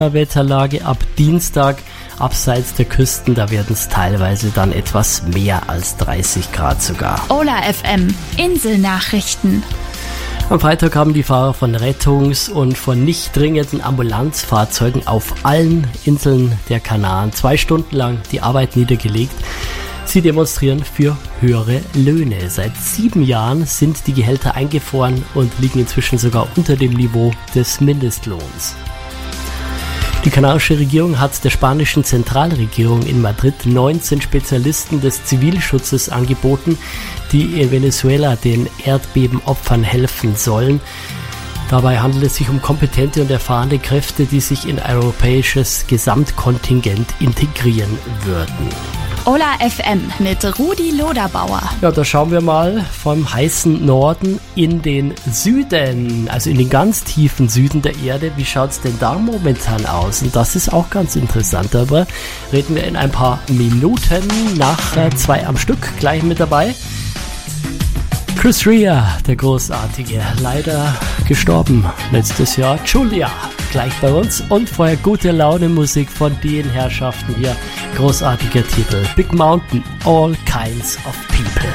Wetterlage ab Dienstag. Abseits der Küsten, da werden es teilweise dann etwas mehr als 30 Grad sogar. Ola FM, Inselnachrichten. Am Freitag haben die Fahrer von Rettungs- und von nicht dringenden Ambulanzfahrzeugen auf allen Inseln der Kanaren 2 Stunden lang die Arbeit niedergelegt. Sie demonstrieren für höhere Löhne. Seit 7 Jahren sind die Gehälter eingefroren und liegen inzwischen sogar unter dem Niveau des Mindestlohns. Die kanarische Regierung hat der spanischen Zentralregierung in Madrid 19 Spezialisten des Zivilschutzes angeboten, die in Venezuela den Erdbebenopfern helfen sollen. Dabei handelt es sich um kompetente und erfahrene Kräfte, die sich in ein europäisches Gesamtkontingent integrieren würden. Ola FM mit Rudi Loderbauer. Ja, da schauen wir mal vom heißen Norden in den Süden, also in den ganz tiefen Süden der Erde. Wie schaut's denn da momentan aus? Und das ist auch ganz interessant. Darüber reden wir in ein paar Minuten nach 2 am Stück. Gleich mit dabei Chris Rea, der Großartige, leider gestorben letztes Jahr. Julia, gleich bei uns. Und vorher gute Laune Musik von den Herrschaften hier. Großartiger Titel. Big Mountain, All Kinds of People.